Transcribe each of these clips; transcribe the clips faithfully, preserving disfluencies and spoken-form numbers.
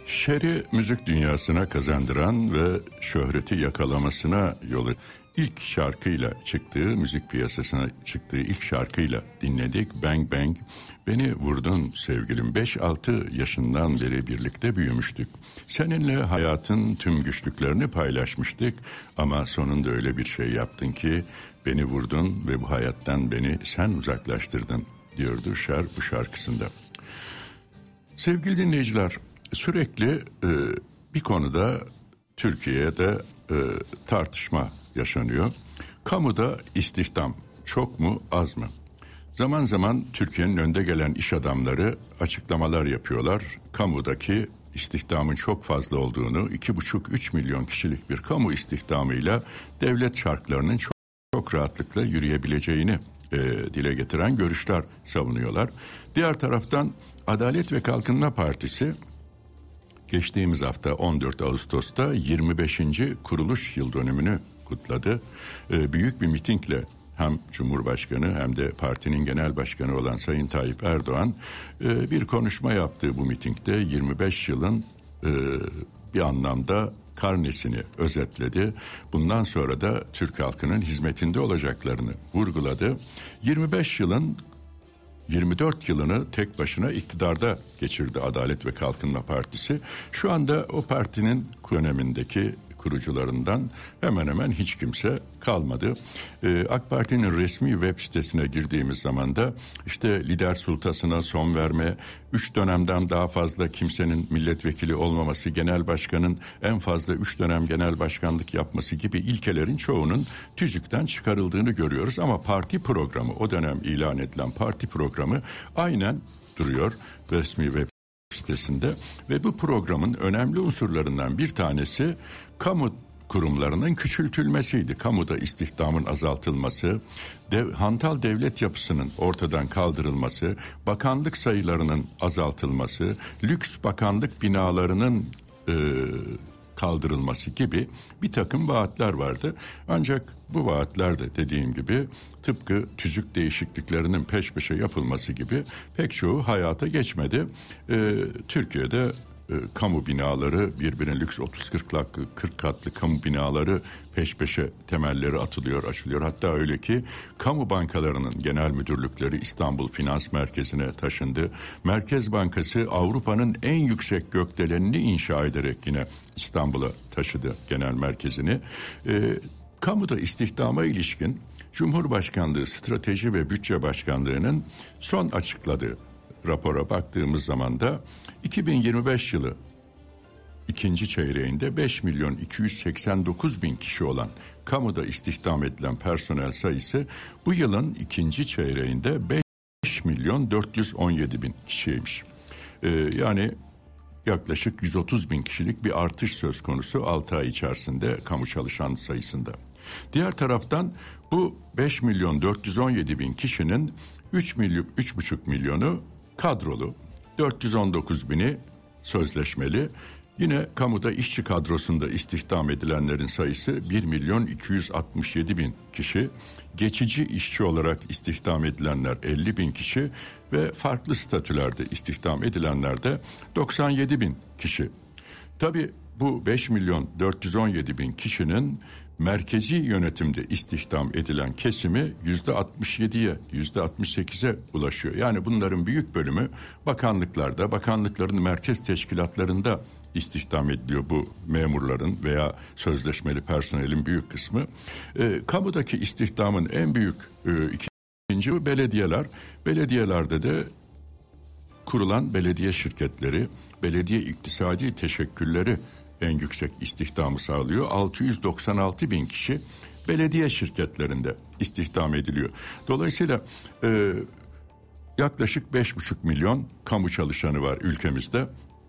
Şer'i müzik dünyasına kazandıran ve şöhreti yakalamasına yolu ilk şarkıyla çıktığı, müzik piyasasına çıktığı ilk şarkıyla dinledik. Bang Bang, beni vurdun sevgilim. beş altı yaşından beri birlikte büyümüştük. Seninle hayatın tüm güçlüklerini paylaşmıştık. Ama sonunda öyle bir şey yaptın ki beni vurdun ve bu hayattan beni sen uzaklaştırdın diyordu Şer bu şarkısında. Sevgili dinleyiciler, sürekli e, bir konuda Türkiye'de e, tartışma yaşanıyor. Kamuda istihdam çok mu az mı? Zaman zaman Türkiye'nin önde gelen iş adamları açıklamalar yapıyorlar. Kamudaki istihdamın çok fazla olduğunu, iki buçuk üç milyon kişilik bir kamu istihdamıyla devlet çarklarının çok, çok rahatlıkla yürüyebileceğini e, dile getiren görüşler savunuyorlar. Diğer taraftan Adalet ve Kalkınma Partisi geçtiğimiz hafta on dört Ağustos'ta yirmi beşinci kuruluş yıl dönümünü kutladı. Ee, büyük bir mitingle hem Cumhurbaşkanı hem de partinin genel başkanı olan Sayın Tayyip Erdoğan e, bir konuşma yaptı bu mitingde. yirmi beş yılın e, bir anlamda karnesini özetledi. Bundan sonra da Türk halkının hizmetinde olacaklarını vurguladı. yirmi beş yılın yirmi dört yılını tek başına iktidarda geçirdi Adalet ve Kalkınma Partisi. Şu anda o partinin dönemindeki kurucularından hemen hemen hiç kimse kalmadı. Ee, AK Parti'nin resmi web sitesine girdiğimiz zaman da işte lider sultasına son verme, üç dönemden daha fazla kimsenin milletvekili olmaması, genel başkanın en fazla üç dönem genel başkanlık yapması gibi ilkelerin çoğunun tüzükten çıkarıldığını görüyoruz. Ama parti programı, o dönem ilan edilen parti programı aynen duruyor resmi web sitesinde ve bu programın önemli unsurlarından bir tanesi kamu kurumlarının küçültülmesiydi. Kamuda istihdamın azaltılması, dev, hantal devlet yapısının ortadan kaldırılması, bakanlık sayılarının azaltılması, lüks bakanlık binalarının e, kaldırılması gibi bir takım vaatler vardı. Ancak bu vaatler de dediğim gibi tıpkı tüzük değişikliklerinin peş peşe yapılması gibi pek çoğu hayata geçmedi. Ee, Türkiye'de e, kamu binaları birbirine lüks otuz kırk katlı kamu binaları peş peşe temelleri atılıyor, açılıyor. Hatta öyle ki kamu bankalarının genel müdürlükleri İstanbul Finans Merkezi'ne taşındı. Merkez Bankası Avrupa'nın en yüksek gökdelenini inşa ederek yine İstanbul'a taşıdı genel merkezini. Ee, kamuda istihdama ilişkin Cumhurbaşkanlığı Strateji ve Bütçe Başkanlığı'nın son açıkladığı rapora baktığımız zaman da iki bin yirmi beş yılı ikinci çeyreğinde beş milyon iki yüz seksen dokuz bin kişi olan kamuda istihdam edilen personel sayısı bu yılın ikinci çeyreğinde beş milyon dört yüz on yedi bin kişiymiş. Ee, yani yaklaşık yüz otuz bin kişilik bir artış söz konusu altı ay içerisinde kamu çalışan sayısında. Diğer taraftan bu beş milyon dört yüz on yedi bin kişinin üç milyon üç buçuk milyonu kadrolu, dört yüz on dokuz bini sözleşmeli. Yine kamuda işçi kadrosunda istihdam edilenlerin sayısı bir milyon iki yüz altmış yedi bin kişi. Geçici işçi olarak istihdam edilenler elli bin kişi ve farklı statülerde istihdam edilenler de doksan yedi bin kişi. Tabii bu beş milyon dört yüz on yedi bin kişinin merkezi yönetimde istihdam edilen kesimi yüzde altmış yediye, yüzde altmış sekize ulaşıyor. Yani bunların büyük bölümü bakanlıklarda, bakanlıkların merkez teşkilatlarında istihdam ediliyor bu memurların veya sözleşmeli personelin büyük kısmı. E, kamudaki istihdamın en büyük e, ikinci belediyeler. Belediyelerde de kurulan belediye şirketleri, belediye iktisadi teşekkülleri en yüksek istihdamı sağlıyor. altı yüz doksan altı bin kişi belediye şirketlerinde istihdam ediliyor. Dolayısıyla e, yaklaşık beş buçuk milyon kamu çalışanı var ülkemizde.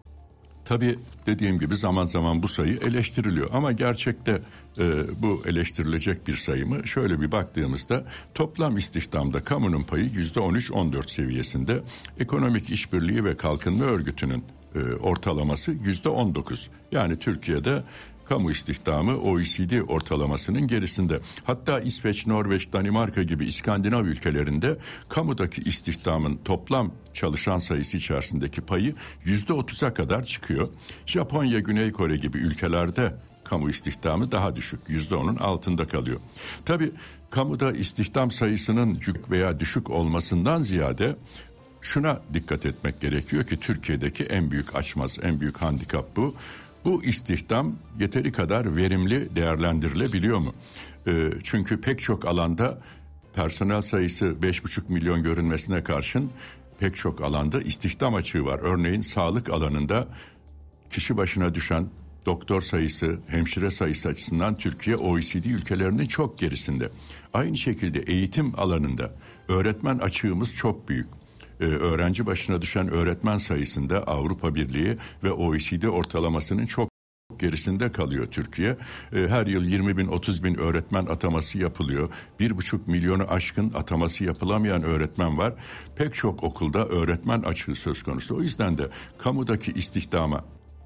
Tabii dediğim gibi zaman zaman bu sayı eleştiriliyor ama gerçekte e, bu eleştirilecek bir sayı mı? Şöyle bir baktığımızda toplam istihdamda kamunun payı yüzde on üç on dört seviyesinde. Ekonomik İşbirliği ve Kalkınma Örgütü'nün e, ortalaması yüzde on dokuz. Yani Türkiye'de kamu istihdamı O E C D ortalamasının gerisinde. Hatta İsveç, Norveç, Danimarka gibi İskandinav ülkelerinde kamudaki istihdamın toplam çalışan sayısı içerisindeki payı yüzde otuza kadar çıkıyor. Japonya, Güney Kore gibi ülkelerde kamu istihdamı daha düşük, yüzde onun altında kalıyor. Tabii kamuda istihdam sayısının yük veya düşük olmasından ziyade şuna dikkat etmek gerekiyor ki Türkiye'deki en büyük açmaz, en büyük handikap bu. Bu istihdam yeteri kadar verimli değerlendirilebiliyor mu? E, çünkü pek çok alanda personel sayısı beş buçuk milyon görünmesine karşın pek çok alanda istihdam açığı var. Örneğin sağlık alanında kişi başına düşen doktor sayısı, hemşire sayısı açısından Türkiye O E C D ülkelerinin çok gerisinde. Aynı şekilde eğitim alanında öğretmen açığımız çok büyük. Ee, öğrenci başına düşen öğretmen sayısında Avrupa Birliği ve O E C D ortalamasının çok gerisinde kalıyor Türkiye. Ee, her yıl yirmi bin otuz bin öğretmen ataması yapılıyor. Bir buçuk milyonu aşkın ataması yapılamayan öğretmen var. Pek çok okulda öğretmen açığı söz konusu. O yüzden de kamudaki istihdama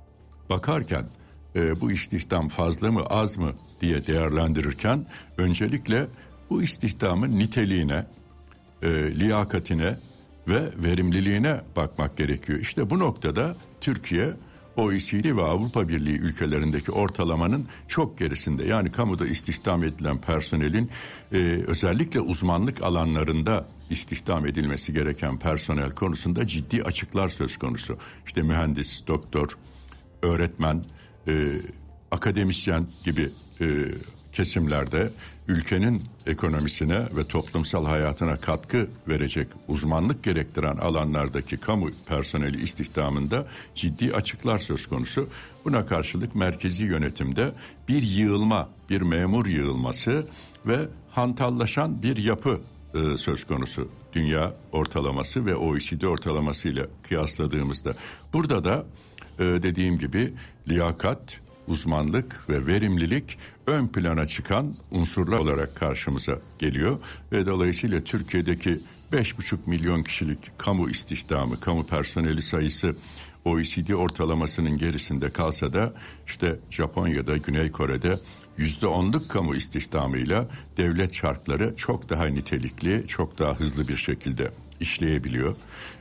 bakarken e, bu istihdam fazla mı az mı diye değerlendirirken öncelikle bu istihdamın niteliğine, e, liyakatine ve verimliliğine bakmak gerekiyor. İşte bu noktada Türkiye O E C D ve Avrupa Birliği ülkelerindeki ortalamanın çok gerisinde. Yani kamuda istihdam edilen personelin e, özellikle uzmanlık alanlarında istihdam edilmesi gereken personel konusunda ciddi açıklar söz konusu. İşte mühendis, doktor, öğretmen, e, akademisyen gibi e, kesimlerde ülkenin ekonomisine ve toplumsal hayatına katkı verecek uzmanlık gerektiren alanlardaki kamu personeli istihdamında ciddi açıklar söz konusu. Buna karşılık merkezi yönetimde bir yığılma, bir memur yığılması ve hantallaşan bir yapı e, söz konusu. Dünya ortalaması ve O E C D ortalaması ile kıyasladığımızda. Burada da e, dediğim gibi liyakat, uzmanlık ve verimlilik ön plana çıkan unsurlar olarak karşımıza geliyor ve dolayısıyla Türkiye'deki beş buçuk milyon kişilik kamu istihdamı, kamu personeli sayısı O E C D ortalamasının gerisinde kalsa da işte Japonya'da, Güney Kore'de yüzde onluk kamu istihdamıyla devlet çarkları çok daha nitelikli, çok daha hızlı bir şekilde işleyebiliyor.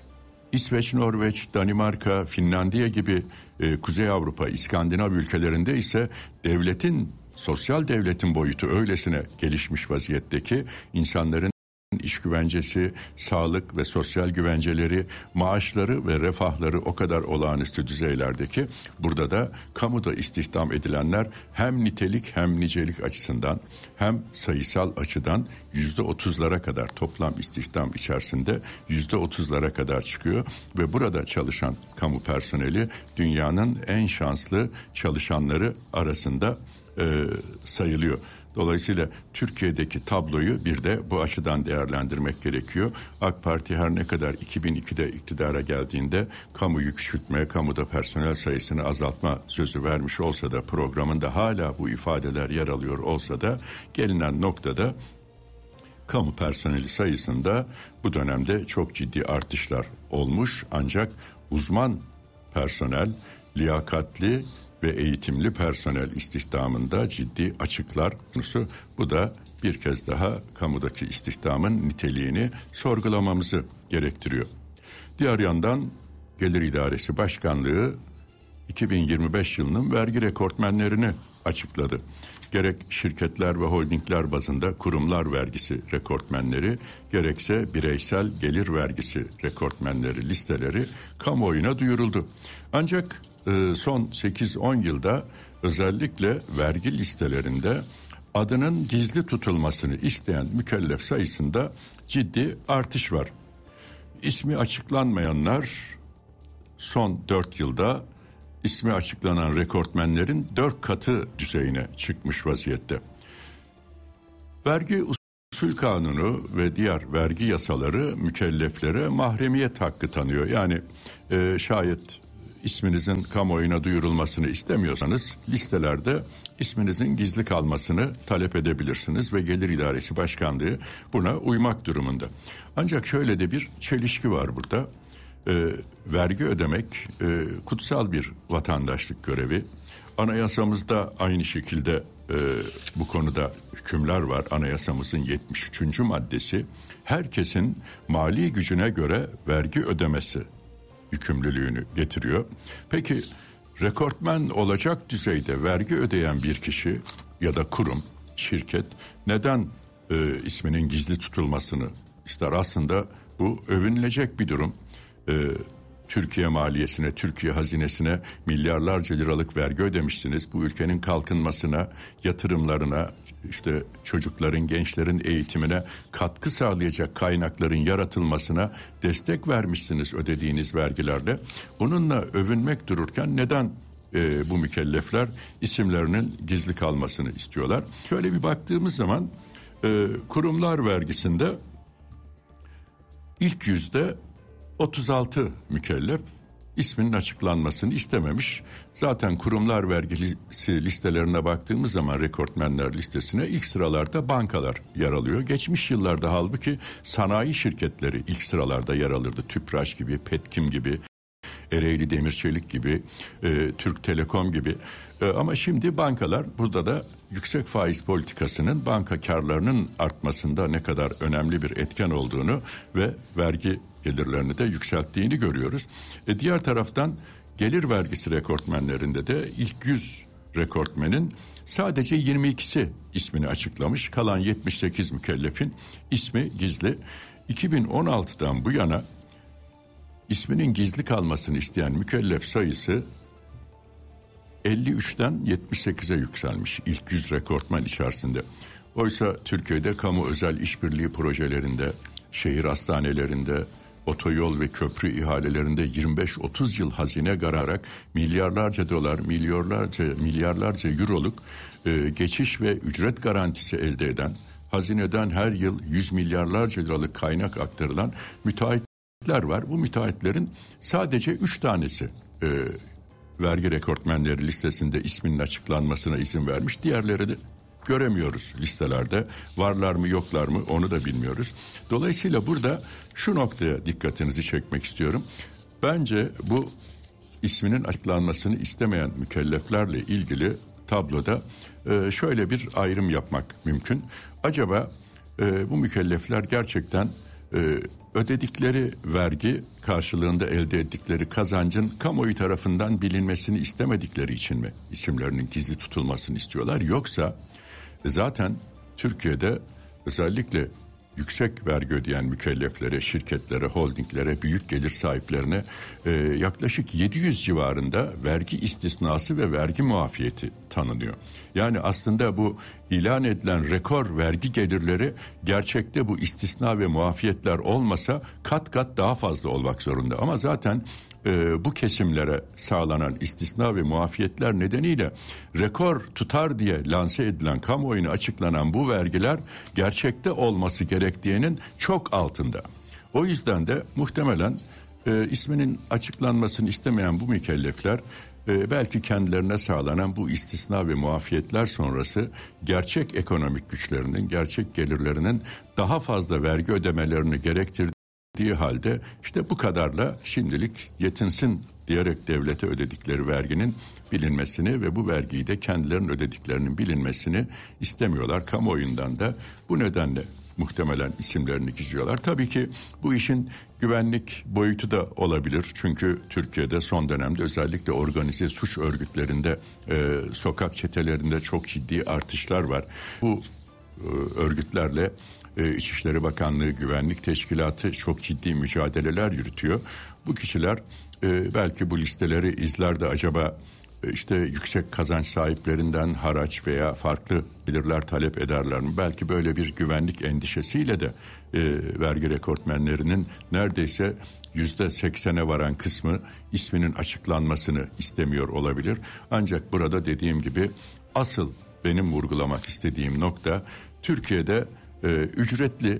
İsveç, Norveç, Danimarka, Finlandiya gibi e, Kuzey Avrupa, İskandinav ülkelerinde ise devletin, sosyal devletin boyutu öylesine gelişmiş vaziyetteki insanların iş güvencesi, sağlık ve sosyal güvenceleri, maaşları ve refahları o kadar olağanüstü düzeylerdeki burada da kamuda istihdam edilenler hem nitelik hem nicelik açısından hem sayısal açıdan yüzde otuzlara kadar toplam istihdam içerisinde yüzde otuzlara kadar çıkıyor ve burada çalışan kamu personeli dünyanın en şanslı çalışanları arasında e, sayılıyor. Dolayısıyla Türkiye'deki tabloyu bir de bu açıdan değerlendirmek gerekiyor. AK Parti her ne kadar iki bin ikide iktidara geldiğinde kamuyu küçültme, kamuda personel sayısını azaltma sözü vermiş olsa da programında hala bu ifadeler yer alıyor olsa da gelinen noktada kamu personeli sayısında bu dönemde çok ciddi artışlar olmuş. Ancak uzman personel, liyakatli ve eğitimli personel istihdamında ciddi açıklar konusu. Bu da bir kez daha kamudaki istihdamın niteliğini sorgulamamızı gerektiriyor. Diğer yandan Gelir İdaresi Başkanlığı iki bin yirmi beş yılının vergi rekortmenlerini açıkladı. Gerek şirketler ve holdingler bazında kurumlar vergisi rekortmenleri, gerekse bireysel gelir vergisi rekortmenleri listeleri kamuoyuna duyuruldu. Ancak son sekiz on yılda özellikle vergi listelerinde adının gizli tutulmasını isteyen mükellef sayısında ciddi artış var. İsmi açıklanmayanlar son dört yılda ismi açıklanan rekortmenlerin dört katı düzeyine çıkmış vaziyette. Vergi usul kanunu ve diğer vergi yasaları mükelleflere mahremiyet hakkı tanıyor. Yani e, şayet isminizin kamuoyuna duyurulmasını istemiyorsanız listelerde isminizin gizli kalmasını talep edebilirsiniz ve Gelir İdaresi Başkanlığı buna uymak durumunda. Ancak şöyle de bir çelişki var burada. E, vergi ödemek e, kutsal bir vatandaşlık görevi. Anayasamızda aynı şekilde e, bu konuda hükümler var. Anayasamızın yetmiş üçüncü maddesi herkesin mali gücüne göre vergi ödemesi yükümlülüğünü getiriyor. Peki rekortmen olacak düzeyde vergi ödeyen bir kişi ya da kurum, şirket neden e, isminin gizli tutulmasını ister? Aslında bu övünülecek bir durum. E, Türkiye maliyesine, Türkiye hazinesine milyarlarca liralık vergi ödemişsiniz. Bu ülkenin kalkınmasına, yatırımlarına, işte çocukların, gençlerin eğitimine katkı sağlayacak kaynakların yaratılmasına destek vermişsiniz ödediğiniz vergilerle. Bununla övünmek dururken neden e, bu mükellefler isimlerinin gizli kalmasını istiyorlar? Şöyle bir baktığımız zaman e, kurumlar vergisinde ilk yüzde otuz altı mükellef isminin açıklanmasını istememiş. Zaten kurumlar vergisi listelerine baktığımız zaman rekortmenler listesine ilk sıralarda bankalar yer alıyor. Geçmiş yıllarda halbuki sanayi şirketleri ilk sıralarda yer alırdı. Tüpraş gibi, Petkim gibi, Ereğli Demir Çelik gibi, e, Türk Telekom gibi. E, ama şimdi bankalar, burada da yüksek faiz politikasının banka karlarının artmasında ne kadar önemli bir etken olduğunu ve vergi gelirlerini de yükselttiğini görüyoruz. E, diğer taraftan gelir vergisi rekortmenlerinde de ilk yüz rekortmenin sadece yirmi ikisi ismini açıklamış. Kalan yetmiş sekiz mükellefin ismi gizli. iki bin on altıdan bu yana isminin gizli kalmasını isteyen mükellef sayısı elli üçten yetmiş sekize yükselmiş ilk yüz rekortmen içerisinde. Oysa Türkiye'de kamu özel işbirliği projelerinde, şehir hastanelerinde, otoyol ve köprü ihalelerinde yirmi beş otuz yıl hazine gararak milyarlarca dolar, milyarlarca milyarlarca euroluk e, geçiş ve ücret garantisi elde eden, hazineden her yıl yüz milyarlarca liralık kaynak aktarılan müteahhitler var. Bu müteahhitlerin sadece üç tanesi e, vergi rekortmenleri listesinde isminin açıklanmasına izin vermiş. Diğerleri de göremiyoruz listelerde. Varlar mı yoklar mı onu da bilmiyoruz. Dolayısıyla burada şu noktaya dikkatinizi çekmek istiyorum. Bence bu isminin açıklanmasını istemeyen mükelleflerle ilgili tabloda şöyle bir ayrım yapmak mümkün. Acaba bu mükellefler gerçekten ödedikleri vergi karşılığında elde ettikleri kazancın kamuoyu tarafından bilinmesini istemedikleri için mi isimlerinin gizli tutulmasını istiyorlar? Yoksa zaten Türkiye'de özellikle yüksek vergi ödeyen mükelleflere, şirketlere, holdinglere, büyük gelir sahiplerine e, yaklaşık yedi yüz civarında vergi istisnası ve vergi muafiyeti tanınıyor. Yani aslında bu ilan edilen rekor vergi gelirleri gerçekte bu istisna ve muafiyetler olmasa kat kat daha fazla olmak zorunda. Ama zaten e, bu kesimlere sağlanan istisna ve muafiyetler nedeniyle rekor tutar diye lanse edilen, kamuoyuna açıklanan bu vergiler gerçekte olması gerektiğinin çok altında. O yüzden de muhtemelen e, isminin açıklanmasını istemeyen bu mükellefler e, belki kendilerine sağlanan bu istisna ve muafiyetler sonrası gerçek ekonomik güçlerinin, gerçek gelirlerinin daha fazla vergi ödemelerini gerektirdiği halde işte bu kadarla şimdilik yetinsin diyerek devlete ödedikleri verginin bilinmesini ve bu vergiyi de kendilerinin ödediklerinin bilinmesini istemiyorlar. Kamuoyundan da bu nedenle muhtemelen isimlerini gizliyorlar. Tabii ki bu işin güvenlik boyutu da olabilir. Çünkü Türkiye'de son dönemde özellikle organize suç örgütlerinde, e, sokak çetelerinde çok ciddi artışlar var. Bu e, örgütlerle e, İçişleri Bakanlığı Güvenlik Teşkilatı çok ciddi mücadeleler yürütüyor. Bu kişiler e, belki bu listeleri izler de acaba İşte yüksek kazanç sahiplerinden haraç veya farklı gelirler talep ederler mi? Belki böyle bir güvenlik endişesiyle de e, vergi rekortmenlerinin neredeyse yüzde seksene varan kısmı isminin açıklanmasını istemiyor olabilir. Ancak burada dediğim gibi asıl benim vurgulamak istediğim nokta Türkiye'de e, ücretli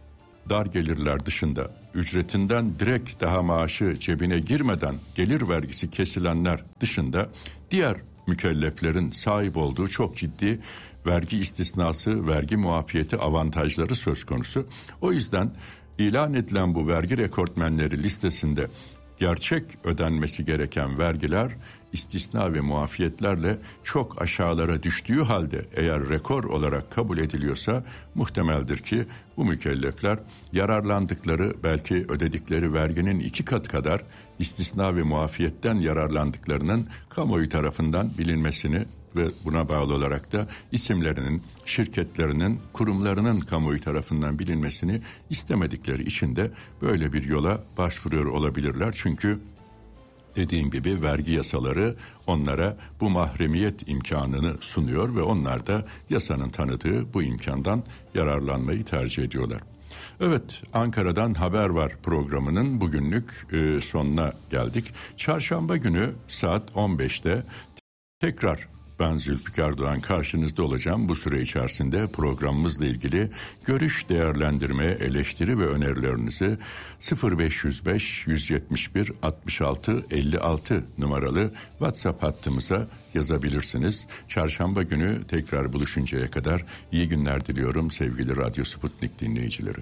dar gelirler dışında ücretinden direkt daha maaşı cebine girmeden gelir vergisi kesilenler dışında diğer mükelleflerin sahip olduğu çok ciddi vergi istisnası, vergi muafiyeti avantajları söz konusu. O yüzden ilan edilen bu vergi rekortmenleri listesinde gerçek ödenmesi gereken vergiler istisna ve muafiyetlerle çok aşağılara düştüğü halde eğer rekor olarak kabul ediliyorsa muhtemeldir ki bu mükellefler yararlandıkları, belki ödedikleri verginin iki kat kadar istisna ve muafiyetten yararlandıklarının kamuoyu tarafından bilinmesini ve buna bağlı olarak da isimlerinin, şirketlerinin, kurumlarının kamuoyu tarafından bilinmesini istemedikleri için de böyle bir yola başvuruyor olabilirler. Çünkü dediğim gibi vergi yasaları onlara bu mahremiyet imkanını sunuyor ve onlar da yasanın tanıdığı bu imkandan yararlanmayı tercih ediyorlar. Evet, Ankara'dan Haber Var programının bugünlük e, sonuna geldik. Çarşamba günü saat on beşte tekrar ben Zülfikar Doğan karşınızda olacağım. Bu süre içerisinde programımızla ilgili görüş, değerlendirme, eleştiri ve önerilerinizi sıfır beş yüz beş yüz yetmiş bir altmış altı elli altı numaralı WhatsApp hattımıza yazabilirsiniz. Çarşamba günü tekrar buluşuncaya kadar iyi günler diliyorum sevgili Radyo Sputnik dinleyicileri.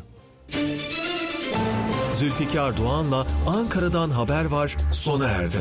Zülfikar Doğan'la Ankara'dan Haber Var sona erdi.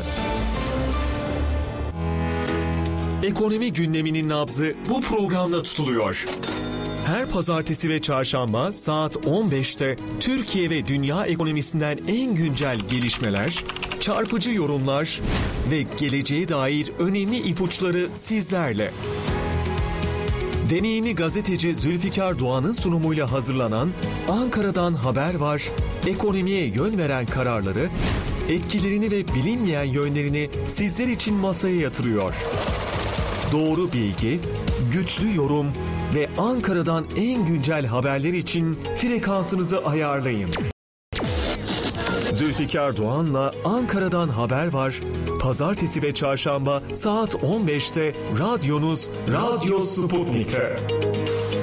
Ekonomi gündeminin nabzı bu programda tutuluyor. Her pazartesi ve çarşamba saat on beşte Türkiye ve dünya ekonomisinden en güncel gelişmeler, çarpıcı yorumlar ve geleceğe dair önemli ipuçları sizlerle. Deneyimli gazeteci Zülfikar Doğan'ın sunumuyla hazırlanan Ankara'dan Haber Var, ekonomiye yön veren kararları, etkilerini ve bilinmeyen yönlerini sizler için masaya yatırıyor. Doğru bilgi, güçlü yorum ve Ankara'dan en güncel haberler için frekansınızı ayarlayın. Zülfikar Doğan'la Ankara'dan Haber Var, pazartesi ve çarşamba saat on beşte radyonuz Radyo Sputnik'te.